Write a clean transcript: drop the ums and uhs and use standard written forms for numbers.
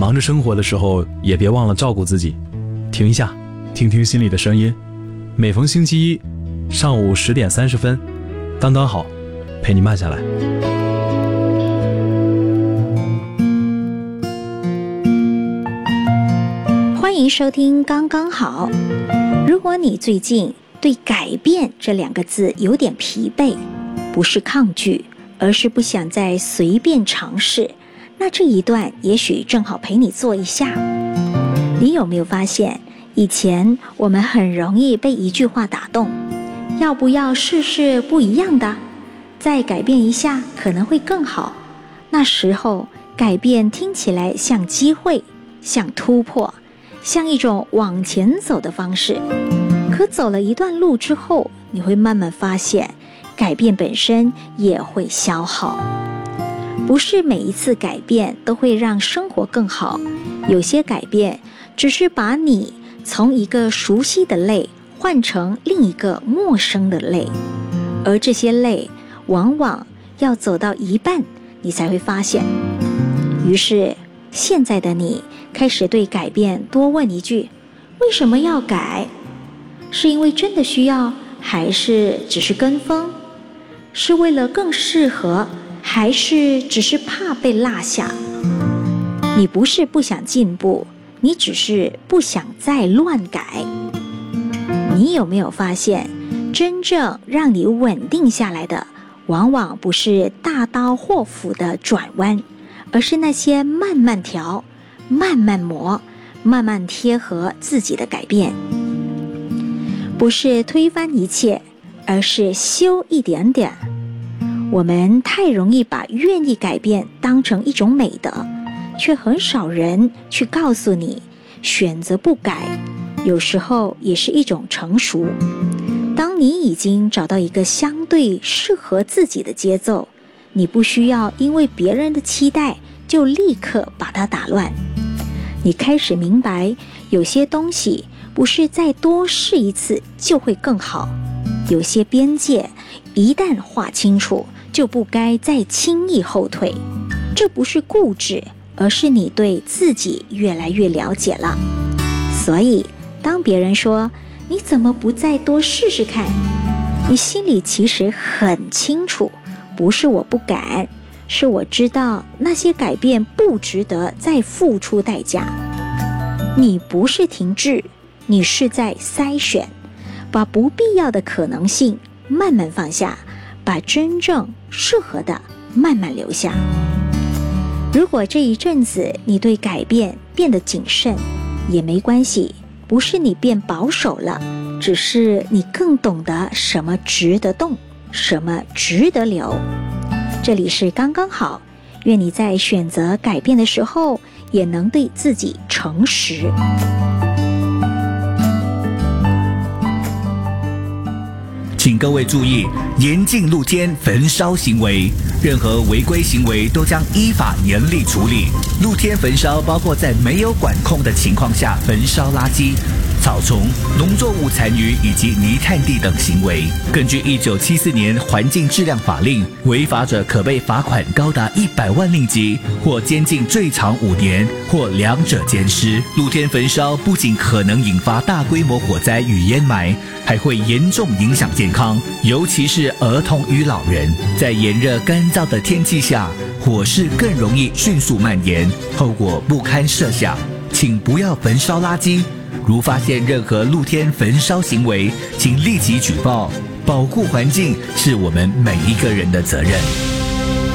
忙着生活的时候也别忘了照顾自己。停一下，听听心里的声音。每逢星期一上午10点30分，刚刚好陪你慢下来。 欢迎收听刚刚好。如果你最近对改变这2个字有点疲惫，不是抗拒，而是不想再随便尝试，那这一段也许正好陪你做一下。你有没有发现，以前我们很容易被一句话打动，要不要试试不一样的，再改变一下可能会更好。那时候改变听起来像机会，像突破，像一种往前走的方式。可走了一段路之后，你会慢慢发现，改变本身也会消耗。不是每一次改变都会让生活更好，有些改变只是把你从一个熟悉的累换成另一个陌生的累，而这些累往往要走到一半你才会发现。于是现在的你开始对改变多问一句：为什么要改？是因为真的需要，还是只是跟风？是为了更适合，还是只是怕被落下？你不是不想进步，你只是不想再乱改。你有没有发现，真正让你稳定下来的，往往不是大刀阔斧的转弯，而是那些慢慢调、慢慢磨、慢慢贴合自己的改变。不是推翻一切，而是修一点点。我们太容易把愿意改变当成一种美德，却很少人去告诉你，选择不改有时候也是一种成熟。当你已经找到一个相对适合自己的节奏，你不需要因为别人的期待就立刻把它打乱。你开始明白，有些东西不是再多试一次就会更好，有些边界一旦划清楚，就不该再轻易后退。这不是固执，而是你对自己越来越了解了。所以当别人说你怎么不再多试试看，你心里其实很清楚，不是我不敢，是我知道那些改变不值得再付出代价。你不是停滞，你是在筛选，把不必要的可能性慢慢放下，把真正适合的慢慢留下。如果这一阵子你对改变变得谨慎，也没关系，不是你变保守了，只是你更懂得什么值得动，什么值得留。这里是刚刚好，愿你在选择改变的时候，也能对自己诚实。 请各位注意，严禁露天焚烧行为，任何违规行为都将依法严厉处理。露天焚烧包括在没有管控的情况下焚烧垃圾、草丛、农作物残余以及泥炭地等行为。根据1974年环境质量法令，违法者可被罚款高达100万令吉，或监禁最长5年，或两者兼施。露天焚烧不仅可能引发大规模火灾与烟霾，还会严重影响健康，尤其是儿童与老人。在炎热干燥的天气下，火势更容易迅速蔓延，后果不堪设想。请不要焚烧垃圾，如发现任何露天焚烧行为，请立即举报。保护环境是我们每一个人的责任。